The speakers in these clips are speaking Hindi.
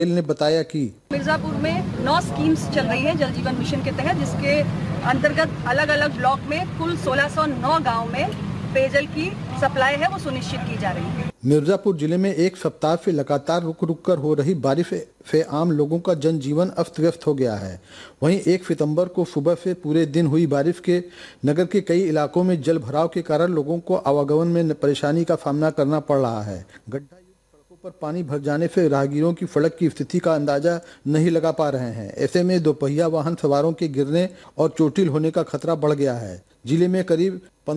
ने बताया कि मिर्जापुर में 9 स्कीम्स चल रही हैं जल जीवन मिशन के तहत, जिसके अंतर्गत अलग अलग ब्लॉक में कुल 1609 गांव में पेयजल की सप्लाई है वो सुनिश्चित की जा रही है। मिर्जापुर जिले में एक सप्ताह से लगातार रुक रुक कर हो रही बारिश से आम लोगों का जनजीवन अस्त व्यस्त हो गया है। वहीं 1 सितंबर को सुबह से पूरे दिन हुई बारिश के नगर के कई इलाकों में जल भराव के कारण लोगों को आवागमन में परेशानी का सामना करना पड़ रहा है। गड्ढा सड़कों पर पानी भर जाने से राहगीरों की सड़क की स्थिति का अंदाजा नहीं लगा पा रहे हैं। ऐसे में दोपहिया वाहन सवारों के गिरने और चोटिल होने का खतरा बढ़ गया है। जिले में करीब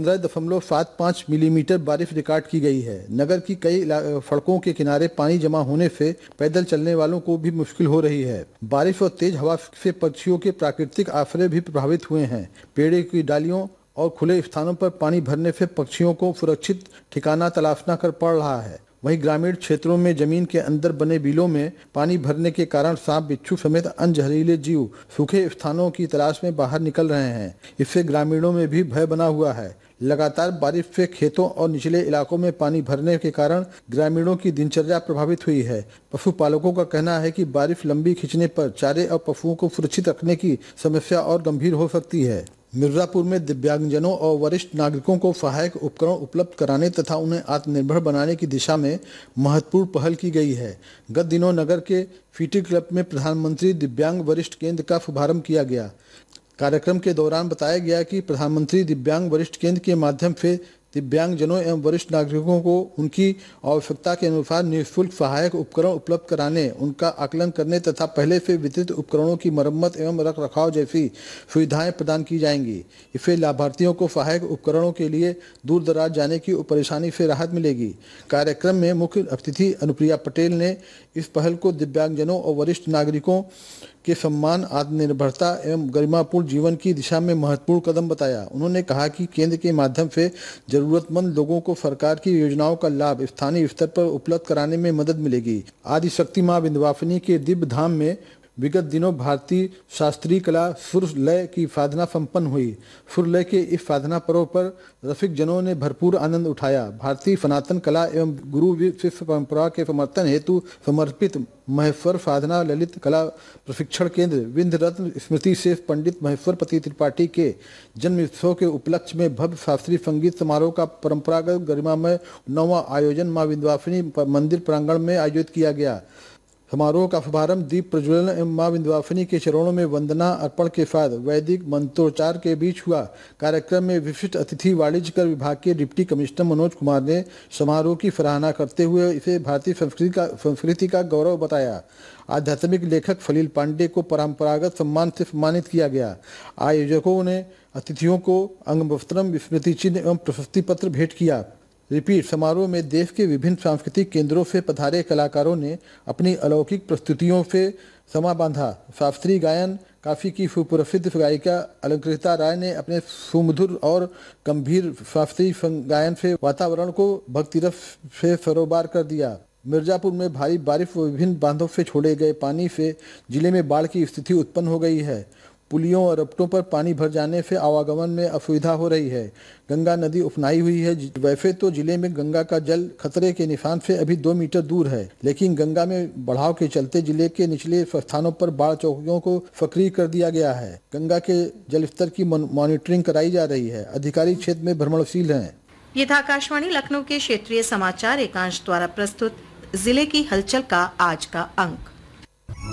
15.75 मिलीमीटर बारिश रिकॉर्ड की गई है। नगर की कई सड़कों के किनारे पानी जमा होने से पैदल चलने वालों को भी मुश्किल हो रही है। बारिश और तेज हवा से पक्षियों के प्राकृतिक आश्रय भी प्रभावित हुए हैं। पेड़ की डालियों और खुले स्थानों पर पानी भरने से पक्षियों को सुरक्षित ठिकाना तलाशना कर पड़ रहा है। वहीं ग्रामीण क्षेत्रों में जमीन के अंदर बने बिलों में पानी भरने के कारण सांप, बिच्छू समेत अन्य जहरीले जीव सूखे स्थानों की तलाश में बाहर निकल रहे हैं। इससे ग्रामीणों में भी भय बना हुआ है। लगातार बारिश से खेतों और निचले इलाकों में पानी भरने के कारण ग्रामीणों की दिनचर्या प्रभावित हुई है। पशुपालकों का कहना है कि बारिश लंबी खिंचने पर चारे और पशुओं को सुरक्षित रखने की समस्या और गंभीर हो सकती है। मिर्जापुर में दिव्यांगजनों और वरिष्ठ नागरिकों को सहायक उपकरण उपलब्ध कराने तथा उन्हें आत्मनिर्भर बनाने की दिशा में महत्वपूर्ण पहल की गई है। गत दिनों नगर के सिटी क्लब में प्रधानमंत्री दिव्यांग वरिष्ठ केंद्र का शुभारंभ किया गया। कार्यक्रम के दौरान बताया गया कि प्रधानमंत्री दिव्यांग वरिष्ठ केंद्र के माध्यम से दिव्यांगजनों एवं वरिष्ठ नागरिकों को उनकी आवश्यकता के अनुसार निःशुल्क सहायक उपकरण उपलब्ध कराने, उनका आकलन करने तथा पहले से वितरित उपकरणों की मरम्मत एवं रख रखाव जैसी सुविधाएं प्रदान की जाएंगी। इससे लाभार्थियों को सहायक उपकरणों के लिए दूर दराज जाने की परेशानी से राहत मिलेगी। कार्यक्रम में मुख्य अतिथि अनुप्रिया पटेल ने इस पहल को दिव्यांगजनों और वरिष्ठ नागरिकों के सम्मान, आत्मनिर्भरता एवं गरिमापूर्ण जीवन की दिशा में महत्वपूर्ण कदम बताया। उन्होंने कहा कि केंद्र के माध्यम से जरूरतमंद लोगों को सरकार की योजनाओं का लाभ स्थानीय स्तर पर उपलब्ध कराने में मदद मिलेगी। आदिशक्ति मां विंध्यवासिनी के दिव्य धाम में विगत दिनों भारतीय शास्त्रीय कला सुर लय की साधना संपन्न हुई। सुर लय के इस साधना पर्व पर रसिक जनों ने भरपूर आनंद उठाया। भारतीय सनातन कला एवं गुरु शिष्य परंपरा के समर्थन हेतु समर्पित महेश्वर साधना ललित कला प्रशिक्षण केंद्र विंध्य रत्न स्मृति शेष पंडित महेश्वर पति त्रिपाठी के जन्म उत्सव के उपलक्ष्य में भव्य शास्त्रीय संगीत समारोह का परंपरागत गरिमामय 9वां आयोजन मां विंध्यवासिनी मंदिर प्रांगण में आयोजित किया गया। समारोह का शुभारंभ दीप प्रज्वलन एवं मां विंध्यवासिनी के चरणों में वंदना अर्पण के साथ वैदिक मंत्रोच्चार के बीच हुआ। कार्यक्रम में विशिष्ट अतिथि वाणिज्य कर विभाग के डिप्टी कमिश्नर मनोज कुमार ने समारोह की सराहना करते हुए इसे भारतीय संस्कृति का गौरव बताया। आध्यात्मिक लेखक सलील पांडे को परंपरागत सम्मान से सम्मानित किया गया। आयोजकों ने अतिथियों को अंगवस्त्रम, स्मृति चिन्ह एवं प्रशस्ति पत्र भेंट किया। रिपीट समारोह में देश के विभिन्न सांस्कृतिक केंद्रों से पधारे कलाकारों ने अपनी अलौकिक प्रस्तुतियों से समा बांधा। शास्त्रीय गायन काफी की सुप्रसिद्ध गायिका अलंकृता राय ने अपने सुमधुर और गंभीर शास्त्रीय गायन से वातावरण को भक्तिरस से सरोबार कर दिया। मिर्जापुर में भारी बारिश व विभिन्न बांधों से छोड़े गए पानी से जिले में बाढ़ की स्थिति उत्पन्न हो गई है। पुलियों और रपटों पर पानी भर जाने से आवागमन में असुविधा हो रही है। गंगा नदी उफनाई हुई है। वैसे तो जिले में गंगा का जल खतरे के निशान से अभी 2 मीटर दूर है, लेकिन गंगा में बढ़ाव के चलते जिले के निचले स्थानों पर बाढ़ चौकियों को सक्रिय कर दिया गया है। गंगा के जलस्तर की मॉनिटरिंग कराई जा रही है। अधिकारी क्षेत्र में भ्रमणशील हैं। ये था आकाशवाणी लखनऊ के क्षेत्रीय समाचार एकांश द्वारा प्रस्तुत जिले की हलचल का आज का अंक।